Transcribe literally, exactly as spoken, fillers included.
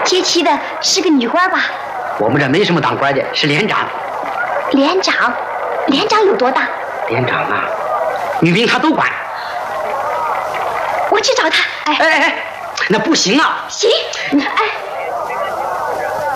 接妻的是个女官吧？ 我们这没什么当官的，是连长。 连长？连长有多大？ 连长啊，女兵他都管。 我去找他。哎哎哎，那不行啊！ 行，哎。